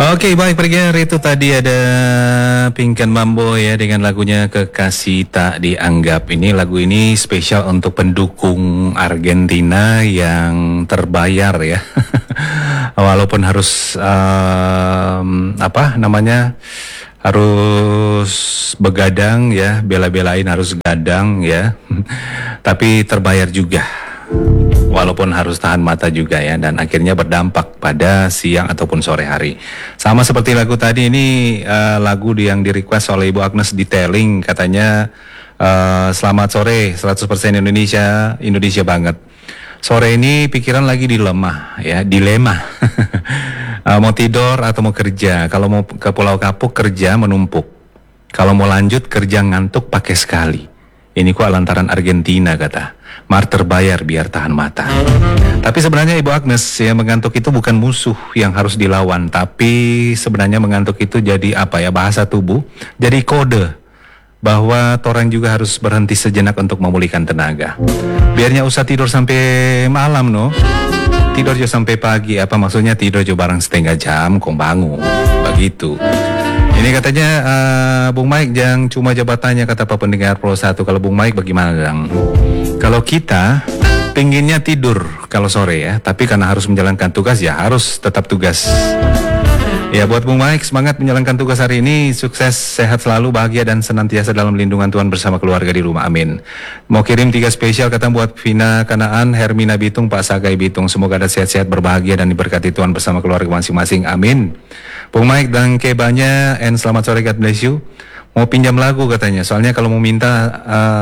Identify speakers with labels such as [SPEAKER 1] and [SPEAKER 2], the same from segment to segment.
[SPEAKER 1] Oke, baik pendengar, itu tadi ada Pinkan Mambo ya dengan lagunya Kekasih Tak Dianggap. Ini lagu ini spesial untuk pendukung Argentina yang terbayar ya. Walaupun harus harus begadang ya, bela-belain harus gadang ya. Tapi terbayar juga. Walaupun harus tahan mata juga ya, dan akhirnya berdampak pada siang ataupun sore hari. Sama seperti lagu tadi ini, lagu yang di-request oleh Ibu Agnes Detailing, katanya selamat sore 100% Indonesia, Indonesia banget. Sore ini pikiran lagi dilema. Mau tidur atau mau kerja. Kalau mau ke Pulau Kapuk kerja menumpuk. Kalau mau lanjut kerja ngantuk pakai sekali. Ini kok lantaran Argentina kata. Mar terbayar biar tahan mata. Tapi sebenarnya Ibu Agnes ya, mengantuk itu bukan musuh yang harus dilawan. Tapi sebenarnya mengantuk itu jadi bahasa tubuh. Jadi kode bahwa orang juga harus berhenti sejenak untuk memulihkan tenaga. Biarnya usah tidur sampai malam tidur jo sampai pagi. Apa maksudnya tidur jo barang setengah jam kong bangun. Begitu. Ini katanya Bung Mike yang cuma jabatannya kata Pak Pendengar Pro 1. Kalau Bung Mike bagaimana dong? Kalau kita pinginnya tidur kalau sore ya, tapi karena harus menjalankan tugas ya harus tetap tugas. Ya buat Bung Mike, semangat menjalankan tugas hari ini, sukses, sehat selalu, bahagia dan senantiasa dalam lindungan Tuhan bersama keluarga di rumah, amin. Mau kirim 3 spesial kata buat Vina Kanaan, Hermina Bitung, Pak Sagai Bitung, semoga ada sehat-sehat, berbahagia dan diberkati Tuhan bersama keluarga masing-masing, amin. Bung Mike dan kebanya, and selamat sore, God bless you. Mau pinjam lagu katanya, soalnya kalau mau minta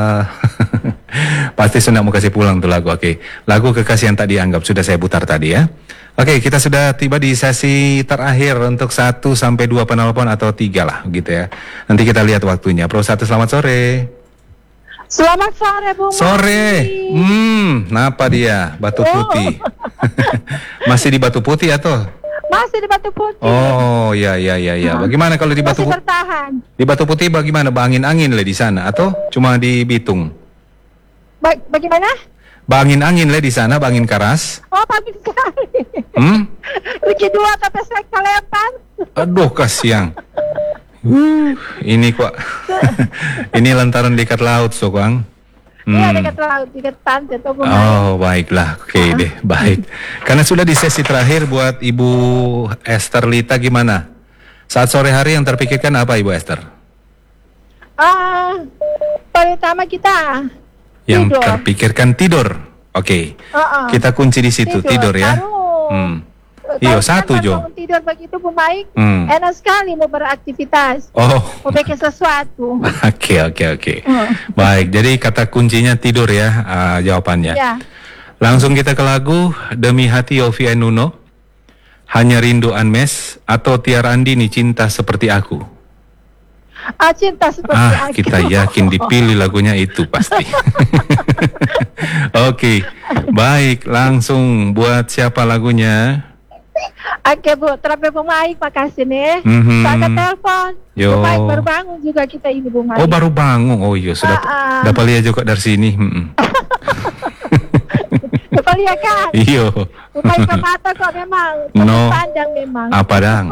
[SPEAKER 1] pasti sudah mau kasih pulang tuh lagu. Oke, lagu Kekasih Yang Tak Dianggap sudah saya putar tadi ya. Oke, kita sudah tiba di sesi terakhir untuk 1 sampai 2 penelpon atau 3 lah gitu ya. Nanti kita lihat waktunya. Pro 1, selamat sore.
[SPEAKER 2] Selamat sore Bung
[SPEAKER 1] Sore. Napa dia? Batu Putih. Masih di Batu Putih atau?
[SPEAKER 2] Masih di Batu Putih.
[SPEAKER 1] Oh, ya. Bagaimana kalau di Batu Putih?
[SPEAKER 2] Bertahan.
[SPEAKER 1] Di Batu Putih bagaimana? Angin le di sana atau cuma di Bitung?
[SPEAKER 2] Bagaimana?
[SPEAKER 1] Angin le di sana, angin keras.
[SPEAKER 2] Oh, pagi sekali. Lagi 2 tapi saya kelepan.
[SPEAKER 1] Aduh, kasihan. Ini kok. Ini lantaran dekat laut, Sokang.
[SPEAKER 2] Iya, dekat laut, dekat pantai.
[SPEAKER 1] Oh, baiklah. Oke deh, baik. Karena sudah di sesi terakhir buat Ibu Esther Lita gimana? Saat sore hari yang terpikirkan apa Ibu Esther?
[SPEAKER 2] Pertama kita
[SPEAKER 1] yang
[SPEAKER 2] tidur.
[SPEAKER 1] Terpikirkan tidur. Oke. Kita kunci di situ tidur ya. Iya, satu Jo.
[SPEAKER 2] Tidur begitu Bu Mike. Enak sekali mau beraktivitas. Mau bikin sesuatu.
[SPEAKER 1] Oke. Baik, jadi kata kuncinya tidur ya, jawabannya.
[SPEAKER 2] Ya.
[SPEAKER 1] Langsung kita ke lagu Demi Hati Yofi Nuno, Hanya Rindu Anmes, atau Tiara Andini Cinta Seperti Aku.
[SPEAKER 2] Cinta Seperti Aku.
[SPEAKER 1] Kita yakin dipilih lagunya itu pasti. Oke, baik, langsung buat siapa lagunya?
[SPEAKER 2] Oke Bu, terapi Bu Mike, makasih nih. Saya telepon. Bu Mike baru bangun juga kita ini Bu Mike.
[SPEAKER 1] Oh baru bangun, oh iya sudah dapat lihat juga dari sini.
[SPEAKER 2] Dapat lihat kan?
[SPEAKER 1] Iya.
[SPEAKER 2] Bu Mike ke mata kok memang. Pandang memang.
[SPEAKER 1] Apa dang?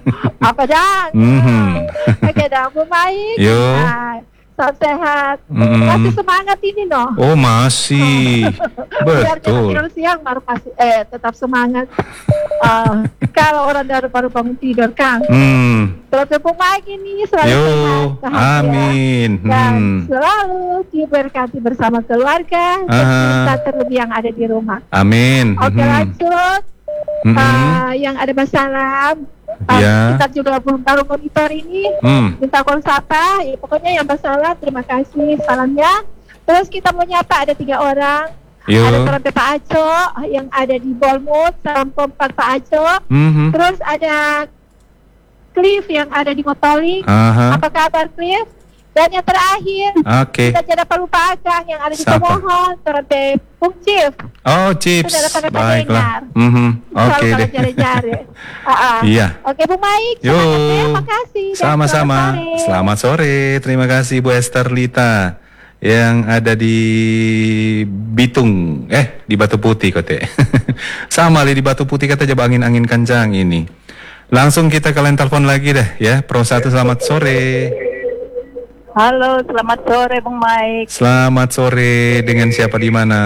[SPEAKER 2] Oke dah Bu Mike.
[SPEAKER 1] Yo.
[SPEAKER 2] Saat sehat. Masih semangat ini
[SPEAKER 1] Oh masih. Betul.
[SPEAKER 2] Biar siang baru pasti tetap semangat. Kalau orang baru bangun tidur kan. Terus Bu Mike ini selalu sehat.
[SPEAKER 1] Amin.
[SPEAKER 2] Dan selalu diberkati bersama keluarga. Dan terlebih yang ada di rumah.
[SPEAKER 1] Amin.
[SPEAKER 2] Oke lanjut. Yang ada masalah. Kita juga baru monitor ini minta konsapa pokoknya yang masalah terima kasih salamnya. Terus kita mau nyapa ada 3 orang. Ada Terapi Pak Aco yang ada di Bournemouth, salam kompak Pak Aco. Terus ada Cliff yang ada di Motoling. Apa kabar Cliff? Dan yang terakhir kita tidak perlu Pak Akang yang ada di Tomohon, Terapi Bung Chief.
[SPEAKER 1] Oh Chief, baiklah. Oke deh. Iya.
[SPEAKER 2] Oke Bu Mike, terima kasih.
[SPEAKER 1] Sama-sama. Selamat sore. Terima kasih Bu Esther Lita yang ada di Bitung, di Batu Putih kote. Sama di Batu Putih kata jaba angin-angin kencang ini. Langsung kita ke line telepon lagi deh ya. Pro 1 selamat sore.
[SPEAKER 3] Halo, selamat sore Bung Mike.
[SPEAKER 1] Selamat sore, dengan siapa di mana?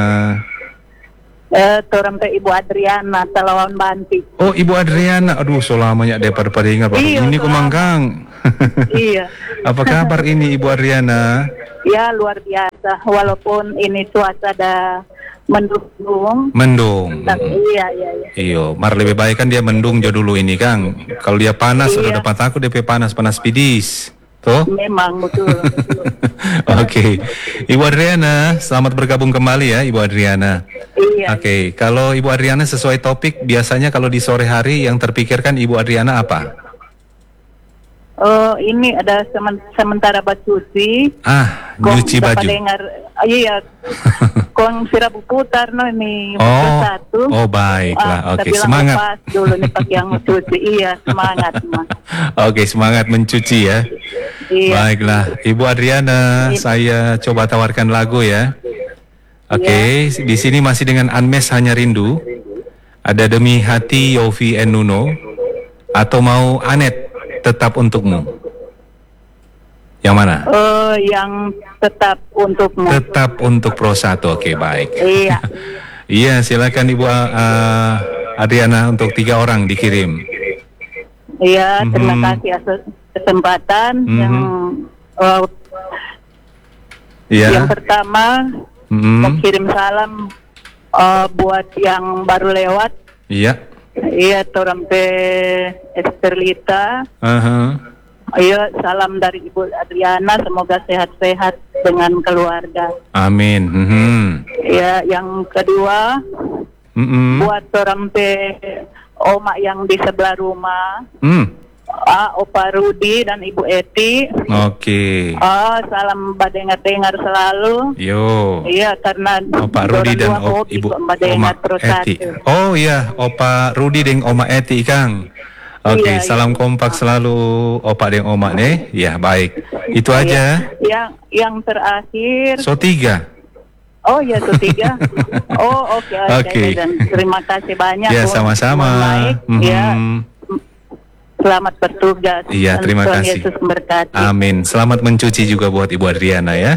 [SPEAKER 3] Torang ke Ibu Adriana, Talawan Banti.
[SPEAKER 1] Oh, Ibu Adriana. Aduh, so lamanya daripada ingat.
[SPEAKER 3] Iya,
[SPEAKER 1] ini kumangkang.
[SPEAKER 3] Iya.
[SPEAKER 1] Apa kabar ini Ibu Adriana?
[SPEAKER 3] Ya, luar biasa. Walaupun ini cuaca ada mendung.
[SPEAKER 1] Mendung.
[SPEAKER 3] Iya.
[SPEAKER 1] Iyo, mar lebih baik kan dia mendung jo dulu ini, Kang. Kalau dia panas, udah dapat aku DP panas pidis. Tuh?
[SPEAKER 3] Memang betul.
[SPEAKER 1] Oke. Ibu Adriana, selamat bergabung kembali ya Ibu Adriana.
[SPEAKER 3] Iya.
[SPEAKER 1] Oke, kalau Ibu Adriana sesuai topik, biasanya kalau di sore hari yang terpikirkan Ibu Adriana apa?
[SPEAKER 3] Oh, ini ada sementara bacuci.
[SPEAKER 1] Nyuci baju.
[SPEAKER 3] Dengar, iya. Kong sirap putar no ini satu.
[SPEAKER 1] Oh, baiklah. Oke, semangat.
[SPEAKER 3] Lepas dulu nih pakai yang cuci. Iya, semangat.
[SPEAKER 1] Oke, semangat mencuci ya.
[SPEAKER 3] Iya.
[SPEAKER 1] Baiklah, Ibu Adriana, saya coba tawarkan lagu ya. Oke, di sini masih dengan Anmes Hanya Rindu. Ada Demi Hati Yofi and Nuno, atau mau Anet Tetap Untukmu. Yang mana?
[SPEAKER 3] Yang tetap untukmu.
[SPEAKER 1] Tetap untuk Pro 1. Oke, baik.
[SPEAKER 3] Iya.
[SPEAKER 1] Iya, silakan Ibu Adriana untuk 3 orang dikirim.
[SPEAKER 3] Iya, terima kasih atas kesempatan yang pertama mau kirim salam buat yang baru lewat.
[SPEAKER 1] Iya.
[SPEAKER 3] Iya, torang pe Esterlita. Iya, salam dari Ibu Adriana, semoga sehat-sehat dengan keluarga.
[SPEAKER 1] Amin.
[SPEAKER 3] Iya, yang kedua buat torang pe Oma yang di sebelah rumah. Opa Rudi dan Ibu Eti.
[SPEAKER 1] Oke.
[SPEAKER 3] Salam badengar-dengar selalu.
[SPEAKER 1] Yo.
[SPEAKER 3] Iya, karena
[SPEAKER 1] Opa Rudi dan Ibu Oma Eti. Oh iya, Opa Rudi dan Oma Eti, Kang. Oke, salam kompak selalu Opa dan Oma nih. Ya, baik. Itu aja.
[SPEAKER 3] Yang terakhir.
[SPEAKER 1] So 3.
[SPEAKER 3] Oh ya, so 3. Oh, oke. Dan terima kasih banyak.
[SPEAKER 1] Ya, sama-sama.
[SPEAKER 3] Ya. Selamat bertugas.
[SPEAKER 1] Iya, terima kasih.
[SPEAKER 3] Yesus memberkati.
[SPEAKER 1] Amin. Selamat mencuci juga buat Ibu Adriana ya.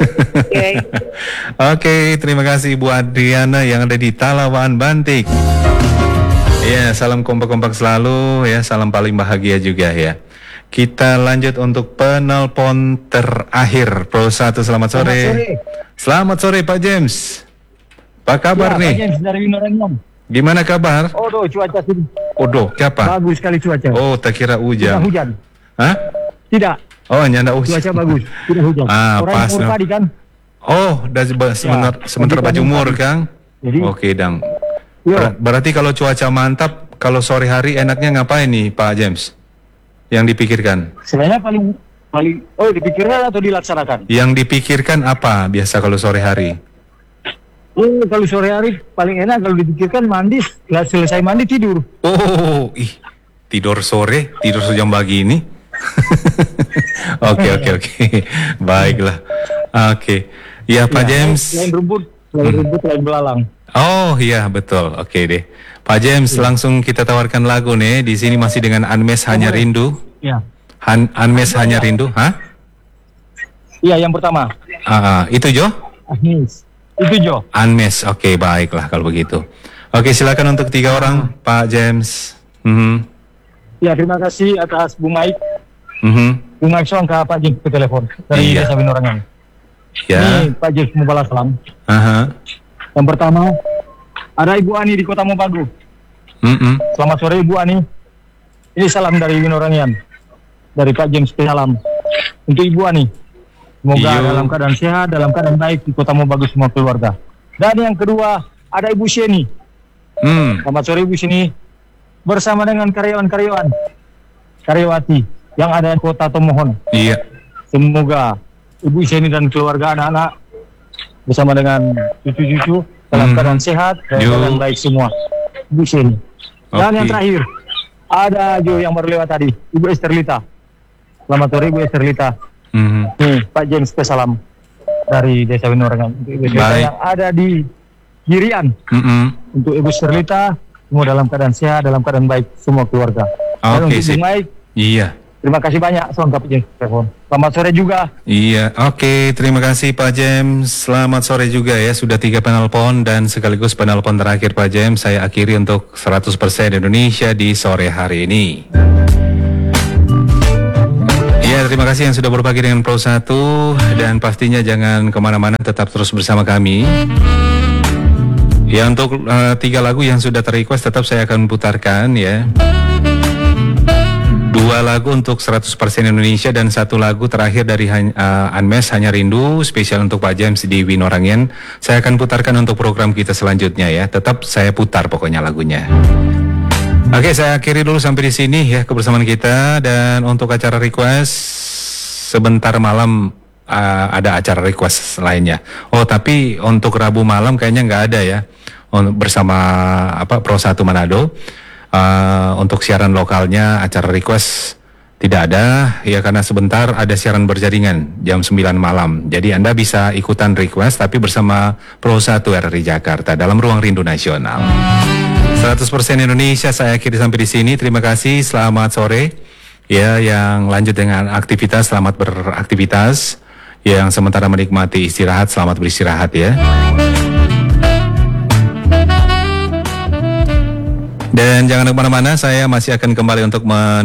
[SPEAKER 1] Oke, terima kasih Ibu Adriana yang ada di Talawan Bantik. Ya, salam kompak-kompak selalu ya, salam paling bahagia juga ya. Kita lanjut untuk penelpon terakhir. Pro 1, selamat sore. Selamat sore Pak James. Apa kabar nih?
[SPEAKER 4] Pak James dari Winorangyong.
[SPEAKER 1] Gimana kabar?
[SPEAKER 4] Cuaca sini.
[SPEAKER 1] Siapa?
[SPEAKER 4] Bagus sekali cuaca.
[SPEAKER 1] Oh, tak kira hujan.
[SPEAKER 4] Tidak hujan.
[SPEAKER 1] Hah?
[SPEAKER 4] Tidak.
[SPEAKER 1] Oh, nyanda hujan.
[SPEAKER 4] Cuaca bagus, tidak hujan.
[SPEAKER 1] Pas.
[SPEAKER 4] Tadi kan?
[SPEAKER 1] Oh, sementara berjemur, Kang.
[SPEAKER 4] Jadi,
[SPEAKER 1] oke, Dang. Berarti kalau cuaca mantap, kalau sore hari enaknya ngapain nih, Pak James? Yang dipikirkan?
[SPEAKER 4] Sebenarnya paling dipikirkan atau dilaksanakan?
[SPEAKER 1] Yang dipikirkan apa biasa kalau sore hari?
[SPEAKER 4] Kalau sore hari paling enak kalau dipikirkan mandi, selesai mandi tidur.
[SPEAKER 1] Tidur sejam pagi ini. Oke. Baiklah. Oke. Ya, Pak James.
[SPEAKER 4] Lain rumput, lain belalang.
[SPEAKER 1] Oh iya, betul. Oke deh. Pak James, langsung kita tawarkan lagu nih. Di sini masih dengan Anmes Hanya Rindu.
[SPEAKER 4] Iya.
[SPEAKER 1] Anmes Hanya Rindu,
[SPEAKER 4] Iya, yang pertama.
[SPEAKER 1] Itu Jo?
[SPEAKER 4] Anmes. Itu Jo.
[SPEAKER 1] Anmes, oke, baiklah kalau begitu. Oke, silakan untuk 3 orang, Pak James.
[SPEAKER 4] Ya, terima kasih atas Bu Mike. Bu Mike soang ke Pak James ke telepon dari Desa Winorangyong.
[SPEAKER 1] Ya.
[SPEAKER 4] Ini Pak James mau balas salam. Yang pertama, ada Ibu Ani di Kota Mobagu. Selamat sore Ibu Ani. Ini salam dari Winorangyong. Dari Pak James salam untuk Ibu Ani. Semoga dalam keadaan sehat, dalam keadaan baik di Kota Mobagu semua keluarga. Dan yang kedua, ada Ibu Sheni. Selamat sore Ibu Sheni. Bersama dengan karyawati yang ada di Kota Tomohon.
[SPEAKER 1] Iya.
[SPEAKER 4] Semoga Ibu Sheni dan keluarga anak-anak bersama dengan cucu-cucu dalam keadaan sehat dan keadaan baik semua. Ibu Sheni. Dan yang terakhir, ada Jo yang baru lewat tadi, Ibu Esterlita. Selamat sore Ibu Esterlita. Nih, Pak James salam dari Desa Winorangyong yang ada di Girian. Untuk Ibu Esterlita, semua dalam keadaan sehat, dalam keadaan baik semua keluarga. Dan
[SPEAKER 1] Oke,
[SPEAKER 4] untuk
[SPEAKER 1] sip.
[SPEAKER 4] Bung Aik,
[SPEAKER 1] Iya.
[SPEAKER 4] terima kasih banyak selengkap James telepon. Selamat sore juga.
[SPEAKER 1] Iya, oke. Terima kasih Pak James. Selamat sore juga ya. Sudah 3 penelpon dan sekaligus penelpon terakhir Pak James. Saya akhiri untuk 100% Indonesia di sore hari ini. Ya, terima kasih yang sudah berbagi dengan Pro 1 dan pastinya jangan kemana-mana, tetap terus bersama kami. Ya, untuk 3 lagu yang sudah terrequest tetap saya akan putarkan ya. 2 lagu untuk 100% Indonesia dan 1 lagu terakhir dari Unmesh Hanya Rindu spesial untuk Pak James di Winoorangen. Saya akan putarkan untuk program kita selanjutnya ya. Tetap saya putar pokoknya lagunya. Oke, saya akhiri dulu sampai di sini ya kebersamaan kita, dan untuk acara request sebentar malam ada acara request lainnya. Oh, tapi untuk Rabu malam kayaknya nggak ada ya bersama Pro 1 Manado. Untuk siaran lokalnya acara request tidak ada ya, karena sebentar ada siaran berjaringan jam 9 malam. Jadi Anda bisa ikutan request tapi bersama Pro 1 RRI Jakarta dalam Ruang Rindu Nasional. 100% Indonesia saya akhiri sampai di sini. Terima kasih, selamat sore. Ya, yang lanjut dengan aktivitas, selamat beraktivitas. Yang sementara menikmati istirahat, selamat beristirahat ya. Dan jangan kemana-mana, saya masih akan kembali untuk